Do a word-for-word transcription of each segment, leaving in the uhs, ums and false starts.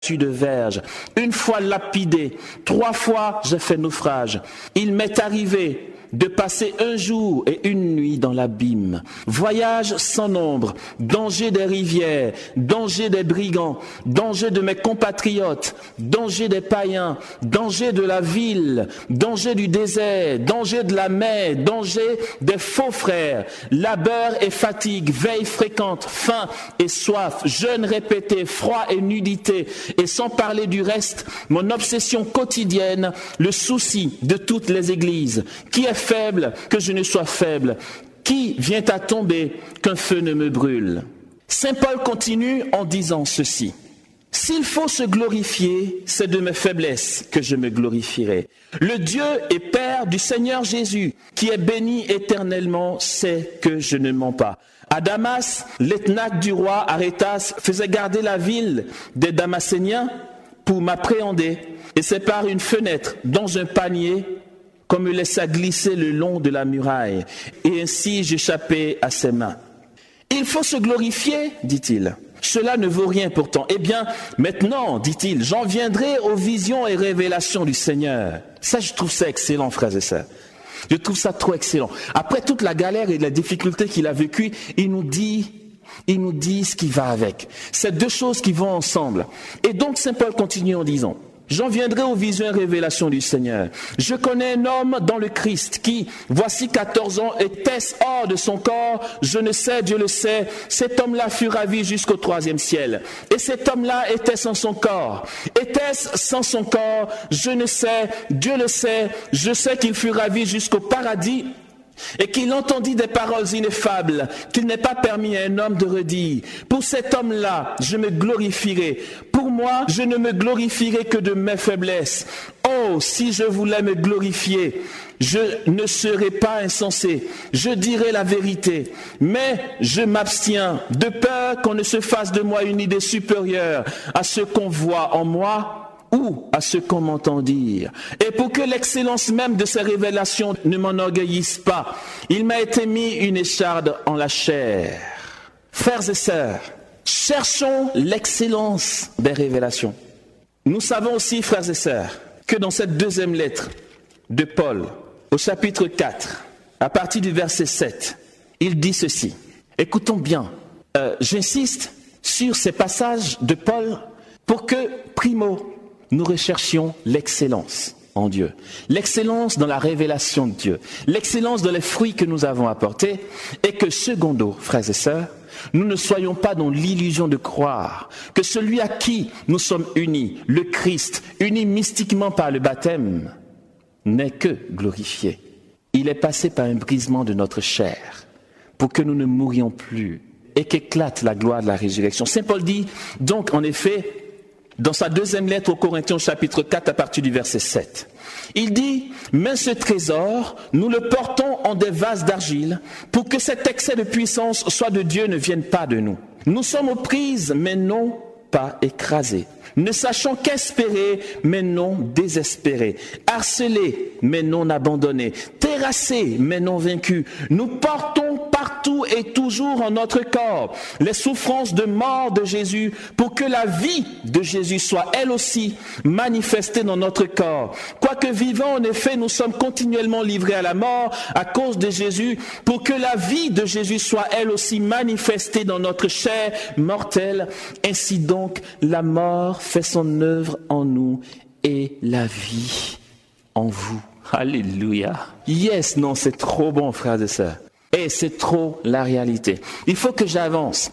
de verge, une fois lapidé, trois fois j'ai fait naufrage. Il m'est arrivé de passer un jour et une nuit dans l'abîme. Voyage sans nombre, danger des rivières, danger des brigands, danger de mes compatriotes, danger des païens, danger de la ville, danger du désert, danger de la mer, danger des faux frères, labeur et fatigue, veille fréquente, faim et soif, jeûne répété, froid et nudité, et sans parler du reste, mon obsession quotidienne, le souci de toutes les églises, qui est faible que je ne sois faible, qui vient à tomber qu'un feu ne me brûle. Saint Paul continue en disant ceci: s'il faut se glorifier, c'est de mes faiblesses que je me glorifierai. Le Dieu et Père du Seigneur Jésus, qui est béni éternellement, sait que je ne mens pas. À Damas, l'éthnarque du roi Arétas faisait garder la ville des Damascéniens pour m'appréhender, et c'est par une fenêtre dans un panier qu'on me laissa glisser le long de la muraille, et ainsi j'échappais à ses mains. Il faut se glorifier, dit-il. Cela ne vaut rien pourtant. Eh bien, maintenant, dit-il, j'en viendrai aux visions et révélations du Seigneur. Ça, je trouve ça excellent, frères et sœurs. Je trouve ça trop excellent. Après toute la galère et la difficulté qu'il a vécue, il nous dit, il nous dit ce qui va avec. C'est deux choses qui vont ensemble. Et donc, Saint Paul continue en disant: j'en viendrai aux visions et révélations du Seigneur. Je connais un homme dans le Christ qui, voici quatorze ans, était hors de son corps. Je ne sais, Dieu le sait. Cet homme-là fut ravi jusqu'au troisième ciel. Et cet homme-là était sans son corps. Était-ce sans son corps? Je ne sais, Dieu le sait. Je sais qu'il fut ravi jusqu'au paradis, et qu'il entendit des paroles ineffables qu'il n'est pas permis à un homme de redire. Pour cet homme-là, je me glorifierai. Pour moi, je ne me glorifierai que de mes faiblesses. Oh, si je voulais me glorifier, je ne serais pas insensé. Je dirais la vérité. Mais je m'abstiens de peur qu'on ne se fasse de moi une idée supérieure à ce qu'on voit en moi ou à ce qu'on m'entend dire. Et pour que l'excellence même de ces révélations ne m'enorgueillisse pas, il m'a été mis une écharde en la chair. Frères et sœurs, cherchons l'excellence des révélations. Nous savons aussi, frères et sœurs, que dans cette deuxième lettre de Paul, au chapitre quatre, à partir du verset sept, il dit ceci. Écoutons bien, euh, j'insiste sur ces passages de Paul pour que, primo, nous recherchions l'excellence en Dieu, l'excellence dans la révélation de Dieu, l'excellence dans les fruits que nous avons apportés, et que secondo, frères et sœurs, nous ne soyons pas dans l'illusion de croire que celui à qui nous sommes unis, le Christ, unis mystiquement par le baptême, n'est que glorifié. Il est passé par un brisement de notre chair pour que nous ne mourions plus et qu'éclate la gloire de la résurrection. Saint Paul dit donc en effet, dans sa deuxième lettre aux Corinthiens, chapitre quatre, à partir du verset sept, il dit: mais ce trésor, nous le portons en des vases d'argile, pour que cet excès de puissance soit de Dieu, ne vienne pas de nous. Nous sommes aux prises, mais non pas écrasés. Ne sachant qu'espérer, mais non désespérer. Harcelés, mais non abandonnés. Terrassés, mais non vaincus. Nous portons partout et toujours en notre corps les souffrances de mort de Jésus, pour que la vie de Jésus soit elle aussi manifestée dans notre corps. Quoique vivants, en effet, nous sommes continuellement livrés à la mort à cause de Jésus, pour que la vie de Jésus soit elle aussi manifestée dans notre chair mortelle. Ainsi donc, la mort fait son œuvre en nous et la vie en vous. Alléluia. Yes, non, c'est trop bon, frères et sœurs. Et c'est trop la réalité. Il faut que j'avance.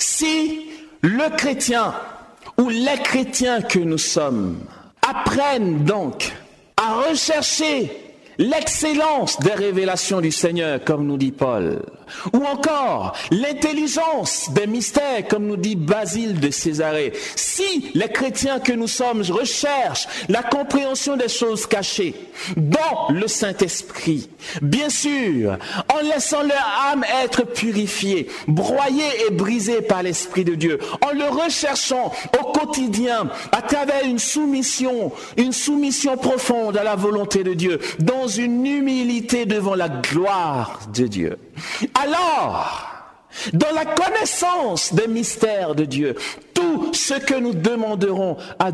Si le chrétien ou les chrétiens que nous sommes apprennent donc à rechercher l'excellence des révélations du Seigneur, comme nous dit Paul, ou encore l'intelligence des mystères, comme nous dit Basile de Césarée. Si les chrétiens que nous sommes recherchent la compréhension des choses cachées dans le Saint-Esprit, bien sûr, en laissant leur âme être purifiée, broyée et brisée par l'Esprit de Dieu, en le recherchant au quotidien à travers une soumission, une soumission profonde à la volonté de Dieu, dans une humilité devant la gloire de Dieu. Alors, dans la connaissance des mystères de Dieu. Tout ce que nous demanderons à